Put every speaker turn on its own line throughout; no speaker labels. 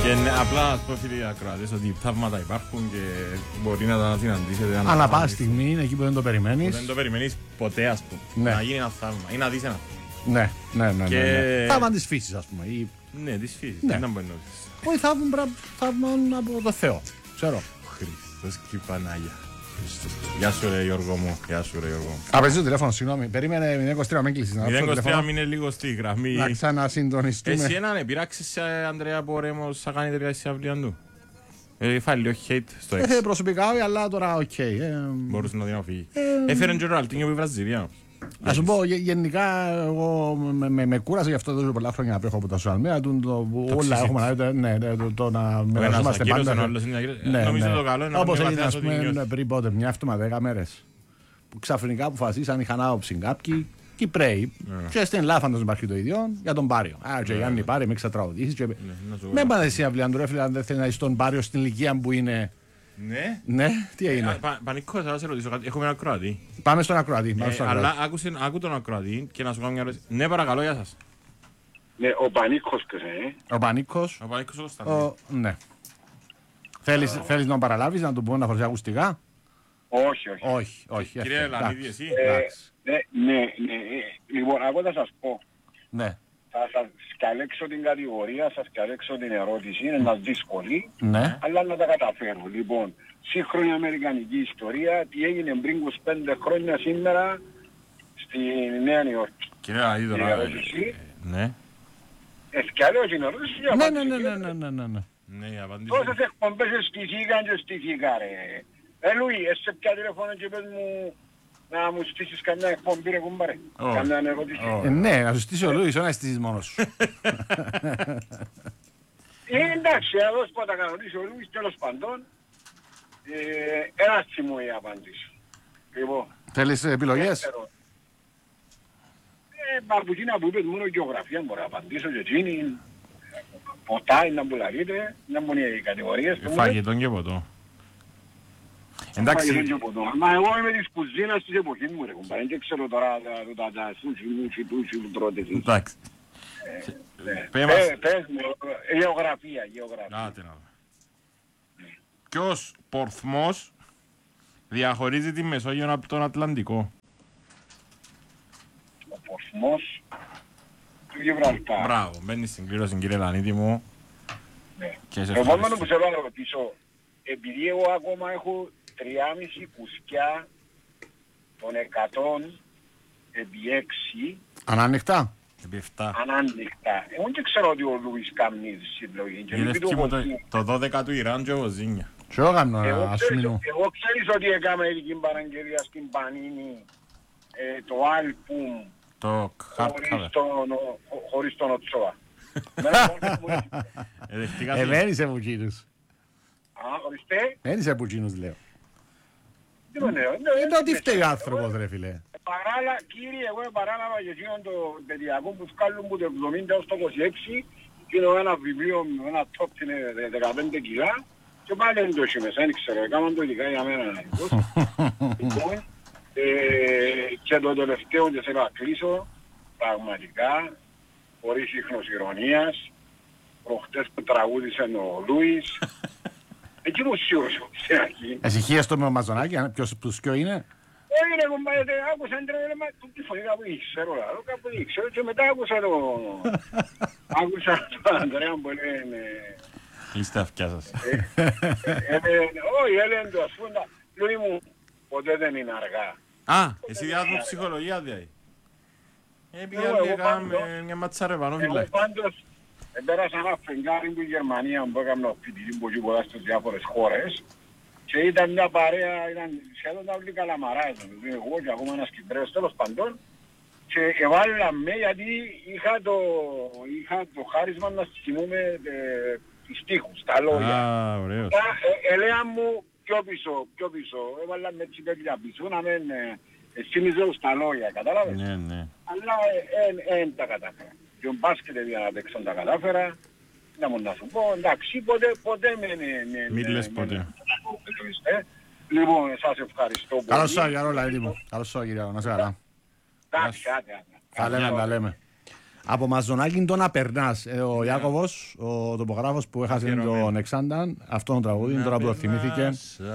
Και απλά να πω φίλοι ακροατές ότι θαύματα υπάρχουν και μπορεί να τα συναντήσετε.
Ανά πάσα στιγμή είναι εκεί που δεν το περιμένεις.
Που δεν το περιμένεις ποτέ, ας πούμε.
Ναι.
Να γίνει ένα θαύμα ή να δεις ένα.
Ναι.
Και...
Θαύμα της φύσης, ας πούμε. Ή...
Ναι, της φύσης.
Ναι.
Δεν μπορεί να εννοήσεις.
Όχι θαύμα από το Θεό. Ξέρω.
Χριστός και η Πανάγια. Γεια σου ρε Γιώργο μου. Γεια σου ρε Γιώργο μου.
Απαιτήσει το τηλέφωνο, συγγνώμη. Περίμενε 023 με κλείσεις.
023 μην είναι λίγο στη γραμμή.
Να ξανασυντονιστούμε.
Εσύ έναν πειράξεις σε Ανδρέα που ο Ρέμος θα κάνει τελικά στη αυλία του. Φάει λίγο hate στο έξι.
Προσωπικά, αλλά τώρα οκ.
Μπορούσε να την αφήγει. Έφερε και ο Ραλτίνιο από η Βραζιλία.
Να σου πω, γενικά εγώ με κούρασε γι' αυτό εδώ πολλά χρόνια να απέχω από τα social media. Όλα έχουμε να μοιραζόμαστε πάντα.
Νομίζω το καλό είναι
όπως έγινε, ας πούμε, πριν πότε, μια εβδομάδα, 10 μέρες. Που ξαφνικά αποφασίσαν, είχαν άποψη κάποιοι, Κυπρέοι. Και στην Ελλάδα φαντάζομαι υπάρχει το ίδιο για τον Πάριο. Άρα, Γιάννη Πάριο, με ξατραουδήσεις. Με πάνε εσύ αυλία του, ρε φίλε, αν δεν θέλει να είσαι τον Πάριο στην ηλικία που είναι. Ναι, τι έγινε.
Πανικό, θα σε ρωτήσω κάτι. Έχουμε ένα Κροατή.
Πάμε στον Ακροατή.
Αλλά άκου τον Ακροατή και να σου κάνω μια ερώτηση. Ναι, παρακαλώ, γεια σας.
Ναι, ο Πανίκος ποιος είναι.
Ο Πανίκος.
Ο Πανίκος ο Κωνσταντίνος.
Ναι. Θέλεις να τον παραλάβεις, να του πω να φορτώσει ακουστικά. Όχι.
Κύριε Λανίδη, εσύ.
Ναι. Λοιπόν, εγώ θα σας πω.
Ναι.
Θα σας καλέξω την κατηγορία, σας καλέξω την ερώτηση, είναι ένας δύσκολη,
ναι.
Αλλά να τα καταφέρω. Λοιπόν, σύγχρονη αμερικανική ιστορία, τι έγινε πριν 25 χρόνια σήμερα στη Νέα Νιόρκη.
Κύριε Λανίδη, τώρα. Ναι.
Ευκαιρέω την ερώτηση για
Ναι.
Ναι, η απάντηση.
Πόσες εκπομπές στηθήκαν και στηθήκα ρε. Λουί, σε ποια τηλεφώνα και πες μου να μου στήσεις καμιά εκπομπή ρε κουμπάρε. Καμιά ερώτηση.
Ναι, να σου στήσει ο Λουίς, να στήσεις μόνος σου.
Εντάξει, εδώ που τα κανονίσει ο Λουίς, τέλος παντών. Ένας τσιμού η απάντηση. Λοιπόν.
Θέλεις επιλογές.
Από εκείνα που είπες μόνο γεωγραφία μπορώ να απαντήσω και εκείνη. Ποτά είναι να μπουλαρείτε, να μπουν οι κατηγορίες.
Φαγητόν και ποτό. Εντάξει.
Μα εγώ είμαι της κουζίνας της εποχής μου ρε κουμπάρε, δεν ξέρω τώρα τα σούσι που τρώτε εσείς.
Εντάξει.
Πες μου, γεωγραφία.
Άτε να δω. Ποιος πορθμός διαχωρίζει τη Μεσόγειο από τον Ατλαντικό?
Ο πορθμός του Γιβραλτάρ.
Μπράβο, μπαίνεις στην κλήρωση κύριε Λανίδη μου.
Το επόμενο που θέλω να ρωτήσω, επειδή εγώ ακόμα έχω 3,5 κουσκιά των 100 επί 6
ανάνοιχτα.
Επί 7
ανάνοιχτα. Εγώ δεν ξέρω ότι ο Λουίς κάνει συλλογή.
Το 12 του Ιράν και ο Ζήνια.
Και εγώ κάνω ασμινού.
Εγώ ξέρεις ότι έκαμε ειδική παραγγελία στην Πανίνη το άλπουμ χωρίς τον Οτσόα.
Δεν είσαι από εκείνους.
Ορίστε.
Δεν είσαι από εκείνους λέω.
Είναι
ότι φταίει ο άνθρωπος ρε φίλε.
Κύριε, εγώ παράλαβα και εκείνον το παιδιακό που βγάλουν από το 70 έως το 26 και είναι ένα βιβλίο με ένα top είναι 15 κιλά και πάλι δεν το έχει μέσα, δεν ξέρω, έκαναν το ειδικά για μένα. Και το τελευταίο και θέλω να κλείσω, πραγματικά, χωρίς ίχνος ηρωνίας, προχτές που τραγούδισε ο Λούις, εκεί μου σίγουρος στην αρχή.
Εσυχίες το με ο Μαζονάκη, ποιος ποιο είναι?
Έγινε κομπάρετε, άκουσα εντρέλεμα, τη φωνή κάπου ήξερα, κάπου ήξερα και μετά άκουσα το Ανδρέα που λένε...
Είστε αυτιά σας.
Όχι, έλεγαν το ας πούμε, Λουί μου, ποτέ δεν είναι αργά.
Α, εσύ διάθεσαι ψυχολογία δηλαδή. Πήγαμε μια ματσαρεβανό φυλάκι.
Εγώ πάντως πέρασα ένα φεγγάρι που η Γερμανία που έκαμε ο φοιτητή που έχει πολλά στις διάφορες χώρες και ήταν μια παρέα, ήταν σχεδόν τα όλοι καλαμαράς, εγώ και ακόμα ένας Κυπρέος τέλος παντών και εβάλαμε γιατί είχα το χάρισμα να θυμούμε τους στίχους, τα λόγια.
Α, ωραίος.
Ελέα μου πιο πίσω, έβαλαμε έτσι τέτοια πίσω να μην θυμίζω στα λόγια, κατάλαβες.
Ναι.
Αλλά δεν τα κατάφερα. Και ο μπάσκετ για να παίξω τα κατάφερα. Να μου να σου πω, εντάξει, ποτέ
Μην λες ποτέ.
Λοιπόν, σας ευχαριστώ πολύ.
Καλώς σας, Γιαρόλα, έτοιμο. Καλώς σας, κύριε, να σε καλά.
Εντάξει, άντε.
Τα λέμε. Από Μαζονάκη το να περνάς. Ο Ιάκωβος, ο τοπογράφος που έχασε τον Εξάνταν, αυτό το τραγούδι, τώρα που το θυμήθηκε.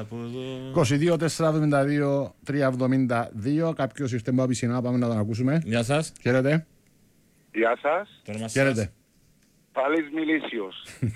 22-472-372. Κάποιος ήρθε από πισινά, πάμε να τον ακούσουμε.
Γεια σας.
Χαίρετε.
Γεια σας.
Χαίρετε.
Θαλής Μιλήσιος.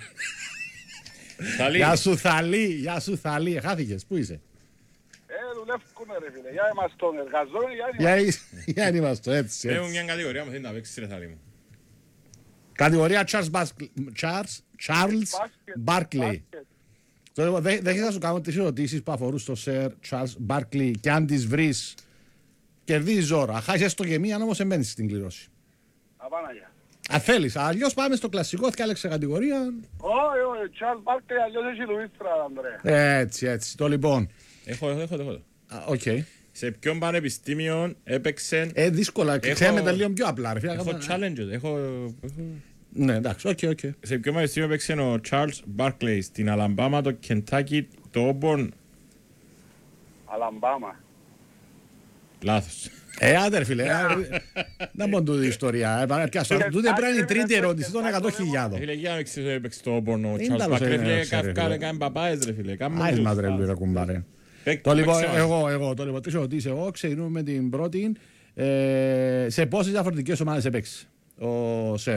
Γεια σου Θαλή, γεια σου Θαλή. Χάθηκες, πού είσαι?
Δουλεύκουνε ρε φίλε. Για είμαστε τον εργαζόμενοι,
Για είμαστε, έτσι.
Έχουμε μια κατηγορία που θέλει να παίξεις ρε Θαλή μου.
Κατηγορία Charles Barkley. Δεν θα σου κάνω τις ερωτήσεις που αφορούν στο Sir Charles Barkley και αν τις βρεις κερδίζεις ώρα. Χάσεις το και μία, όμως εμπαίνεις στην κληρώση.
Απάναγια.
Αν θέλεις, αλλιώς πάμε στο κλασικό, διάλεξε κατηγορία.
Όχι, Charles Barkley αλλιώς έχει Λουίστρα, Ανδρέα.
Έτσι. Το λοιπόν.
Έχω.
Οκ.
Σε ποιον πανεπιστήμιο έπαιξε...
Δύσκολα, ξέρουμε τα λίγο πιο απλά.
Έχω challenges,
Ναι, εντάξει, οκ.
Σε ποιο πανεπιστήμιο έπαιξε ο Charles Barkley, στην Αλαμπάμα, το Κεντάκι, το Όμπορν...
Αλαμπάμα.
Λάθος.
Άντε φίλε, να πω τούτη ιστορία. Τούτη πρέπει να είναι η τρίτη ερώτηση των 100.000.
Φίλε, για να ξέρεις έπαιξε το Όμπορν ο
Είναι
Charles
καλός,
Barkley,
είναι,
φίλε,
ξέρει,
κάνει παπάες ρε φίλε.
Άις μας ρε Λουίρα κουμπάρε. Το λοιπόν, εγώ, τις ερωτήσεις εγώ, ξεκινούμε με την πρώτη. Σε πόσες διαφορετικές ομάδες έπαιξε ο Σερ?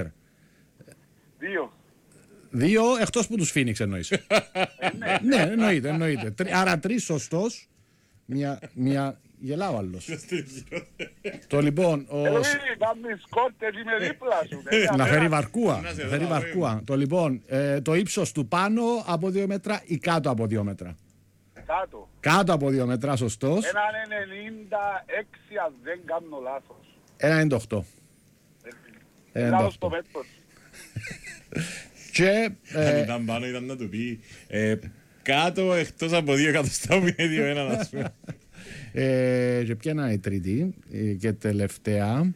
2, εκτός που τους Φίνιξ εννοείς. Ναι, εννοείται. Άρα 3 σωστός, μια γελάω άλλος. Το λοιπόν, να φέρει βαρκούα. Το λοιπόν, το ύψος του πάνω από 2 μέτρα ή κάτω από 2 μέτρα? Κάτω από 2 μέτρα, σωστός.
1,96 αν δεν κάνω λάθος.
1,98.
Λάθος το μέτρο.
Και
Αν ήταν πάνω ήταν να του πει κάτω εκτός από 2 εκατοστά που είναι 2-1 ας πούμε.
και ποια είναι η τρίτη και τελευταία.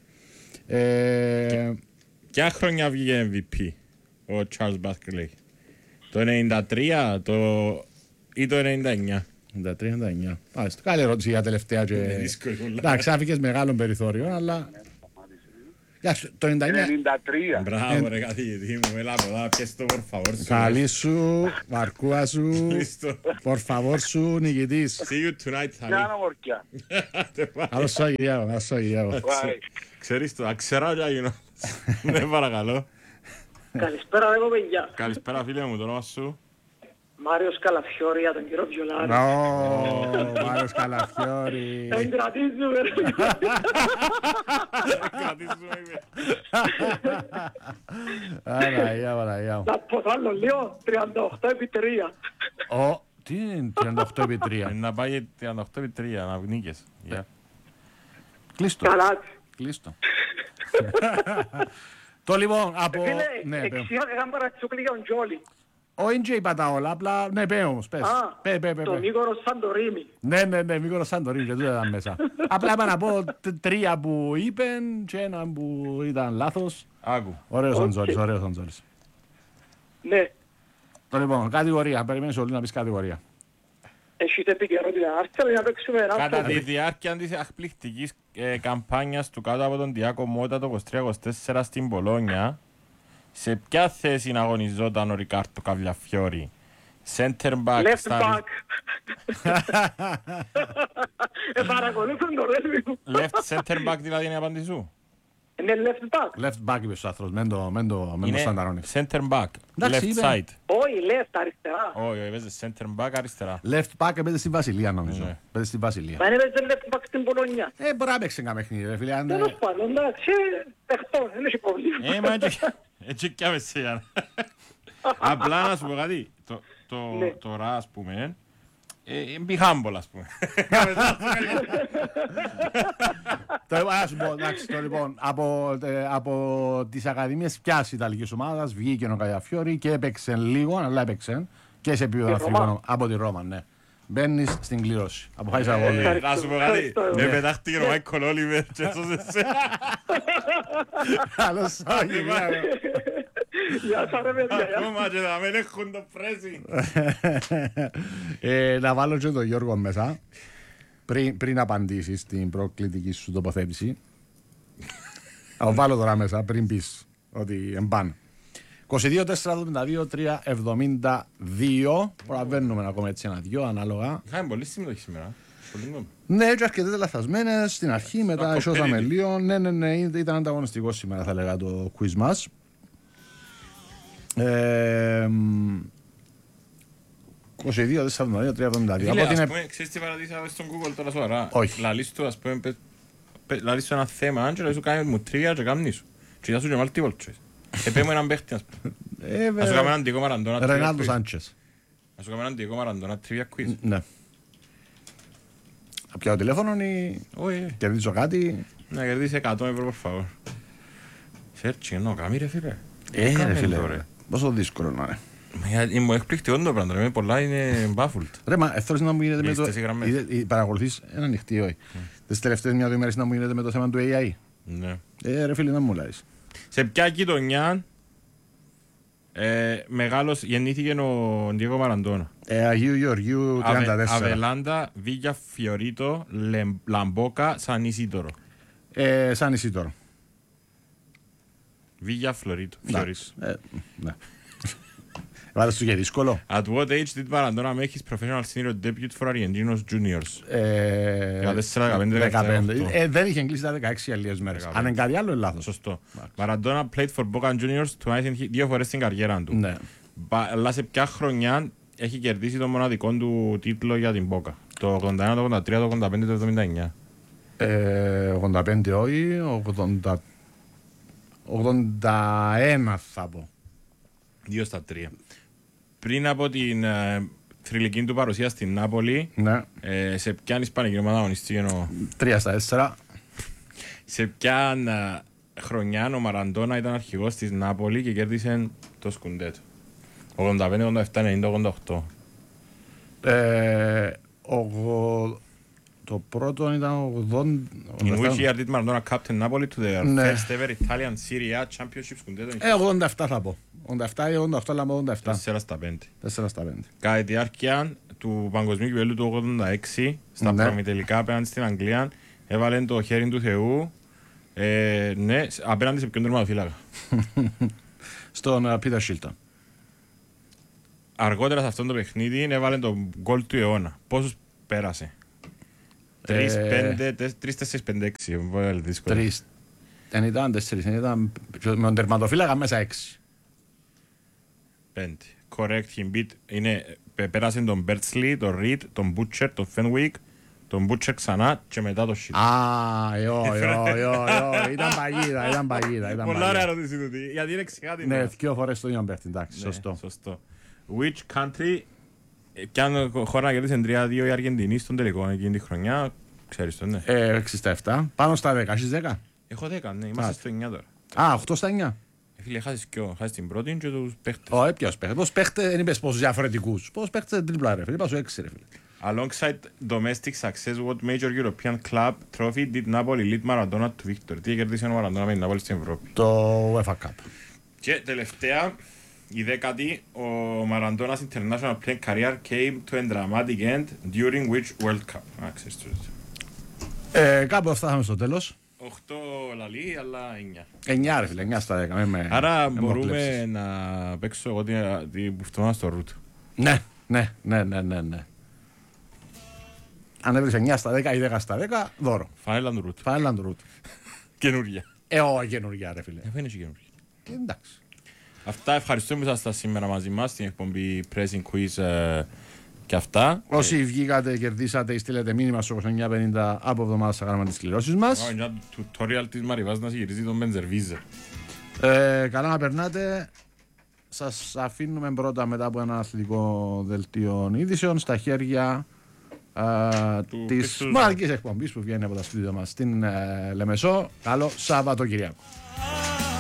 Ποια χρόνια βγήκε MVP ο Charles Barkley? Το 93 ή το 99?
93-99. Μάλιστα. Καλή ερώτηση για τελευταία. Εντάξει, άφηκες μεγάλο περιθώριο, αλλά. Το 99.
93.
Μπράβο ρε καθηγητή μου, έλα από εδώ, πιες το por favor σου.
Καλή σου, βαρκούα σου, por favor σου, νικητής.
See you tonight, Θαλή.
Μια ομορφιά.
Καλώς Σαγιάγο.
Ξέρεις το, αξερά για γίνω. Ναι, παρακαλώ.
Καλησπέρα ρε παιδιά.
Καλησπέρα φίλε μου, το όνομα σου?
Μάριος Καλαφιόρη για τον κύριο Βιολάρη.
Μάριος Καλαφιόρη.
Εγκρατίζουμε ρε.
Παναγία.
Να πω το άλλο λίγο, 38/3.
Τι είναι 38/3?
Να πάει 38/3, να νίκες.
Κλείστο.
Καλά.
Κλείστο. Το λοιπόν από.
Φίλε, εξιόν έκαν παρατσούκλη για τον Τζόλι.
Όχι και είπα τα όλα, απλά ναι πέ όμως, πες.
Το Μύκονος Σαντορίνη.
Ναι, Μύκονος Σαντορίνη και τούτα ήταν μέσα. Απλά είπα να πω 3 που είπεν και 1 που ήταν λάθος.
Άκου.
Ωραίος ο Αντζόλης.
Ναι.
Το λοιπόν, κατηγορία, περιμένεις όλοι να πεις κατηγορία.
Έχετε επικαιρότητα, άρθρα να παίξουμε ένα.
Κατά τη διάρκεια της εκπληκτικής καμπάνιας του κάτω από τον Διάκο Μότα το 23-24 στην Πολόνια, σε ποια θέση αγωνιζόταν ο Ρικάρτο Καβλιαφιόρη? Center back.
Left back. Παρακολούθουν το ρεύμα μου.
Left center back δηλαδή είναι η απάντηση σου?
Είναι left back.
Left back είπες ο άνθρωπος, μεν το στανταρώνεις.
Είναι center back.
Εντάξει,
Left side.
Όχι, left αριστερά.
Όχι, παίζει center back αριστερά.
Left back παίζει στη Βασιλεία νομίζω. Παίζει στη Βασιλεία.
Μα είναι παίζει left back στην Πολωνία.
Μπορεί να παίξει ένα παιχνίδι ρε φίλε.
Τέλος πάντων, εντάξει, παιχτό, δεν έχει πρόβλημα.
Μα έτσι κι άμεσα. Απλά να σου πω κάτι. Τώρα ας πούμε μπιχάμπολ ας πούμε.
Ας σου πω, εντάξει, το λοιπόν, από τις ακαδημίες ποιας Ιταλικής ομάδας βγήκε ο Καλαφιόρη και έπαιξε λίγο, αλλά έπαιξε και σε επίπεδο αθλητικό από τη Ρώμα, ναι. Μπαίνεις στην κλήρωση. Αποχάρησα πολύ.
Να σου πω κάτι. Με πετάχτηκε ο Μάικολ Όλιβερ και έσωσε σε.
Καλώς όχι.
Γεια σας ρε παιδιά.
Ακόμα και να μην έχουν το πρέσι.
Να βάλω και τον Γιώργο μέσα πριν απαντήσεις στην προκλητική σου τοποθέτηση. Θα το βάλω τώρα μέσα πριν πεις ότι εμπάνε. 22-4-72-3-72. Προλαβαίνουμε ακόμα έτσι ένα-δυο ανάλογα.
Είχαμε πολύ συμμετοχή σήμερα.
Ναι, έτσι αρκετές λαθασμένες στην αρχή, μετά ισώσαμε λίγο. Ναι, ήταν ανταγωνιστικό σήμερα θα λέγα το quiz μας.
22-4-72-3-72. Ξέρεις τι παρατήρησα στον Google τώρα σοβαρά?
Όχι.
Λαλείς του, ας πούμε, λαλείς του ένα θέμα και λαλείς του κάνει μου τρία και κάμνει σου. Και θα σου και multiple choice. Επέμω έναν παίχτη, ας πούμε. Να σου κάνουμε έναν Ντιέγκο Μαραντόνα trivia quiz.
Ρενάλντο Σάντσες.
Να σου κάνουμε έναν Ντιέγκο Μαραντόνα trivia quiz.
Ναι. Θα πιάω τηλέφωνο ή κερδίζω κάτι?
Να κερδίσει 100 ευρώ por favor. Σέρτσι, εννοώ, κάμει ρε φίλε.
Ρε φίλε, πόσο δύσκολο να είναι.
Μου εκπληκτικό το πράγμα, ρε, πολλά είναι baffled.
Ρε, μα εθώρες να μου γίνεται με το... Παρακολουθείς ένα ανοιχτή, όχι. Τις τελευταίες μια-δύο ημέρες να μου γίνεται με το θέμα του AI.
Ναι.
Ρε φίλε, να μου λάζεις.
Σε ποια γειτονιά μεγάλος γεννήθηκε ο Ντιέγκο Μαραντόνα?
Αγίου Γεωργίου 34.
Αβελάντα, Βίγια Φιωρίτο, Λαμπόκα, Σαν Ισίτορο.
Σαν Ισίτορο.
Βίγια Φιωρίτο.
Ναι. Βάλε σου και δύσκολο.
At what age did Maradona make his professional senior debut for Argentinos Juniors? 14-15.
Δεν είχε εγκλήσει τα 16 αλλιώς μέρες. Αν είναι κάτι άλλο είναι λάθος.
Σωστό. Maradona played for Boca Juniors δύο φορές στην καριέρα του.
Ναι.
Αλλά σε ποια χρονιά έχει κερδίσει το μοναδικό του τίτλο για την Boca? Το 81, το 83, το 85, το 79.
85 όχι, 81 θα πω.
2 στα 3. Πριν από την θρυλική του παρουσία στην Νάπολη,
ναι.
Σε ποια ισπανική ομάδα αγωνιστήκε
3 στα 4.
Σε ποια χρονιά ο Μαραντόνα ήταν αρχηγός της Νάπολη και κέρδισε το σκουντέτο? 85, 87, 90, 88.
Το πρώτο ήταν 80.
In which year did Maradona captain Napoli to their first ever Italian Serie A Championship σκουντέτο?
87 θα πω. 87 ή 88, αλλά 87.
4 στα 5.
4 στα 5.
Κατά τη διάρκεια του παγκοσμίου κυπέλλου του 86, στα προημιτελικά απέναντι στην Αγγλία, έβαλε το χέρι του Θεού, ναι, απέναντι σε ποιον τερματοφύλακα?
Στον Πίτερ Shilton.
Αργότερα σε αυτό το παιχνίδι έβαλε το γκολ του αιώνα. Πόσους πέρασε? 3, 5, 4, 5, 6. Δύσκολο.
3. Δεν ήταν 4, ήταν με τον τερματοφύλακα μέσα 6.
5. Correct, him beat. Πέρασε τον Μπέρτσλι, τον Ριτ, τον Μπούτσερ, τον Φένουικ, τον Μπούτσερ ξανά και μετά το Shit.
Ήταν παγίδα.
Πολλά ωραία ερώτηση τούτη, γιατί είναι εξηγάτη.
Ναι, 2 φορές το ίδιο παίχτη, εντάξει, σωστό.
Which country, κι αν χώρα κέρδισε 3-2 η Αργεντινή στον τελικό εκείνη τη χρονιά, ξέρεις το, ναι.
67, πάνω στα 10, έχεις 10.
Έχω 10, ναι, είμαστε στο 9 τώρα.
8 στα 9.
Φίλε, χάσεις την πρώτη και τους παίχτες.
Όχι, ποιος παίχτες. Πώς παίχτες, δεν είπες πόσους διαφορετικούς. Πώς παίχτες τρίπλα ρε φίλε, είπα σου 6 ρε φίλε.
Alongside domestic success, what major European club trophy did Napoli lead Maradona to victory? Τι κερδίσε ο Maradona με την Napoli στην Ευρώπη?
Το UEFA Cup.
Και τελευταία, η 10η, ο Maradona's international playing career came to a dramatic end during which World Cup? Ξέρεις το.
Κάπου φτάσαμε στο τέλος.
8 λαλί, αλλά 9.
9 ρε φίλε, 9 στα 10.
Άρα μπορούμε να παίξω εγώ την πουφτώνα στο root.
Ναι. Αν έβρεις 9 στα 10 ή 10 στα 10, δώρο.
Φανέλα του root.
Φανέλα του root.
Καινούργια.
Όχι καινούργια ρε φίλε.
Είναι και καινούργια.
Εντάξει.
Αυτά, ευχαριστούμε που ήσασταν σήμερα μαζί μας στην εκπομπή Pressing Quiz και αυτά.
Όσοι βγήκατε, κερδίσατε ή στείλετε μήνυμα στο 2950 από εβδομάδα θα κάνουμε τις κληρώσεις μας.
Ένα tutorial της Μαριβάς να γυρίζει τον Μπεντζερβίζερ.
Καλά να περνάτε. Σας αφήνουμε πρώτα μετά από ένα αθλητικό δελτίο είδησεων στα χέρια της μοναδικής εκπομπής που βγαίνει από τα στούντιο μας στην Λεμεσό. Καλό Σαββατοκυριακό.